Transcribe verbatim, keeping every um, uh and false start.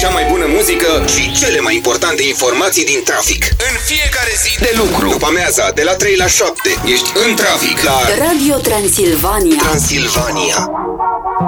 cea mai bună muzică și cele mai importante informații din trafic. În fiecare zi de lucru, după amiaza, de la trei la șapte, ești în trafic la Radio Transilvania. Transilvania.